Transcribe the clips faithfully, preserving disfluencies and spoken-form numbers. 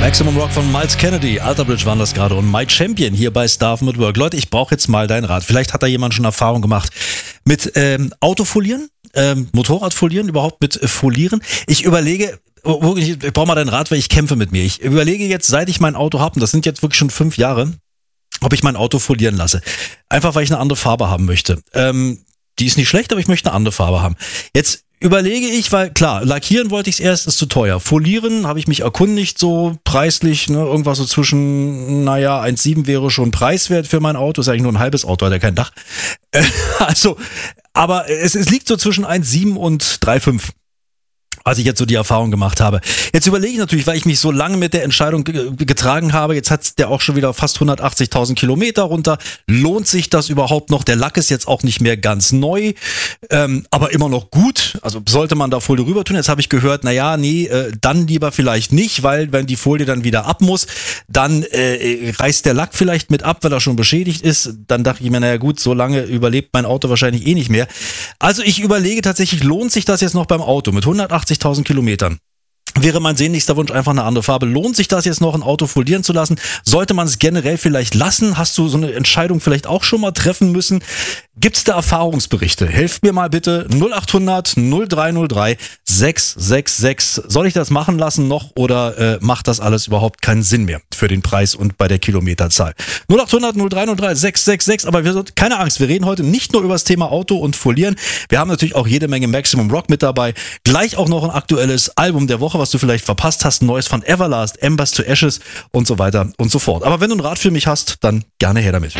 Maximum Rock von Miles Kennedy, Alter Bridge waren das gerade und My Champion hier bei Starven at Work. Leute, ich brauche jetzt mal deinen Rat. Vielleicht hat da jemand schon Erfahrung gemacht mit ähm, Autofolieren, ähm, Motorradfolieren, überhaupt mit äh, Folieren. Ich überlege, wirklich, ich brauche mal deinen Rat, weil ich kämpfe mit mir. Ich überlege jetzt, seit ich mein Auto habe, und das sind jetzt wirklich schon fünf Jahre, ob ich mein Auto folieren lasse. Einfach, weil ich eine andere Farbe haben möchte. Ähm, die ist nicht schlecht, aber ich möchte eine andere Farbe haben. Jetzt überlege ich, weil klar, lackieren wollte ich es erst, ist zu teuer. Folieren habe ich mich erkundigt, so preislich, ne, irgendwas so zwischen, naja, eins Komma sieben wäre schon preiswert für mein Auto, ist eigentlich nur ein halbes Auto, hat ja kein Dach. Also, aber es, es liegt so zwischen eins Komma sieben und drei Komma fünf. Als ich jetzt so die Erfahrung gemacht habe. Jetzt überlege ich natürlich, weil ich mich so lange mit der Entscheidung ge- getragen habe, jetzt hat der auch schon wieder fast hundertachtzigtausend Kilometer runter. Lohnt sich das überhaupt noch? Der Lack ist jetzt auch nicht mehr ganz neu, ähm, aber immer noch gut. Also sollte man da Folie rüber tun? Jetzt habe ich gehört, naja, nee, äh, dann lieber vielleicht nicht, weil wenn die Folie dann wieder ab muss, dann äh, reißt der Lack vielleicht mit ab, weil er schon beschädigt ist. Dann dachte ich mir, naja gut, so lange überlebt mein Auto wahrscheinlich eh nicht mehr. Also ich überlege tatsächlich, lohnt sich das jetzt noch beim Auto mit hundertachtzigtausend Kilometern? Wäre mein sehnlichster Wunsch einfach eine andere Farbe. Lohnt sich das jetzt noch, ein Auto folieren zu lassen? Sollte man es generell vielleicht lassen? Hast du so eine Entscheidung vielleicht auch schon mal treffen müssen? Gibt's da Erfahrungsberichte? Helft mir mal bitte. null acht hundert null drei null drei sechs sechs sechs. Soll ich das machen lassen noch oder äh, macht das alles überhaupt keinen Sinn mehr für den Preis und bei der Kilometerzahl? null acht hundert null drei null drei sechs sechs sechs. Aber wir, keine Angst, wir reden heute nicht nur über das Thema Auto und Folieren. Wir haben natürlich auch jede Menge Maximum Rock mit dabei. Gleich auch noch ein aktuelles Album der Woche, was du vielleicht verpasst hast. Ein neues von Everlast, Embers to Ashes und so weiter und so fort. Aber wenn du einen Rat für mich hast, dann gerne her damit.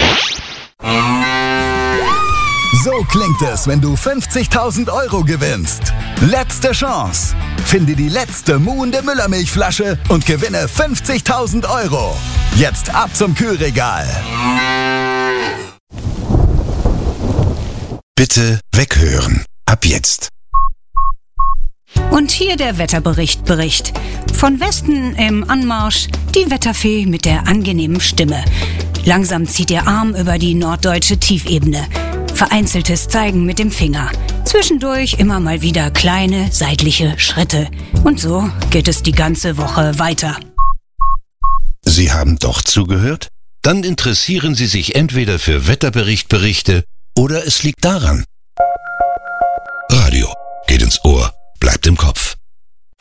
So klingt es, wenn du fünfzigtausend Euro gewinnst. Letzte Chance. Finde die letzte muhende Müllermilchflasche und gewinne fünfzigtausend Euro. Jetzt ab zum Kühlregal. Bitte weghören. Ab jetzt. Und hier der Wetterbericht Bericht. Von Westen im Anmarsch die Wetterfee mit der angenehmen Stimme. Langsam zieht ihr Arm über die norddeutsche Tiefebene. Vereinzeltes Zeigen mit dem Finger. Zwischendurch immer mal wieder kleine seitliche Schritte. Und so geht es die ganze Woche weiter. Sie haben doch zugehört? Dann interessieren Sie sich entweder für Wetterbericht-Berichte oder es liegt daran. Radio geht ins Ohr, bleibt im Kopf.